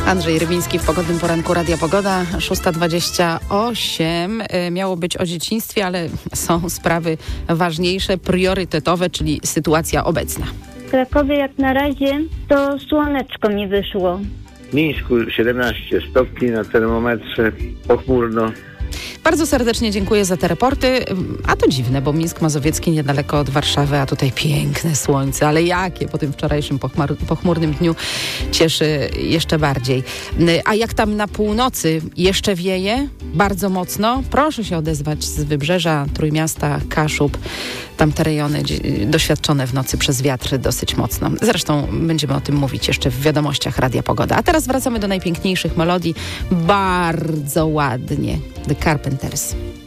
Andrzej Rybiński w Pogodnym Poranku Radia Pogoda, 6:28. Miało być o dzieciństwie, ale są sprawy ważniejsze, priorytetowe, czyli sytuacja obecna. W Krakowie jak na razie to słoneczko nie wyszło. W Mińsku 17 stopni na termometrze, pochmurno. Bardzo serdecznie dziękuję za te raporty. A to dziwne, bo Mińsk Mazowiecki niedaleko od Warszawy, a tutaj piękne słońce. Ale jakie po tym wczorajszym pochmurnym dniu cieszy jeszcze bardziej. A jak tam na północy jeszcze wieje bardzo mocno? Proszę się odezwać z Wybrzeża, Trójmiasta, Kaszub. Tam te rejony doświadczone w nocy przez wiatr dosyć mocno. Zresztą będziemy o tym mówić jeszcze w wiadomościach Radia Pogoda. A teraz wracamy do najpiękniejszych melodii. Bardzo ładnie. The Carpenters.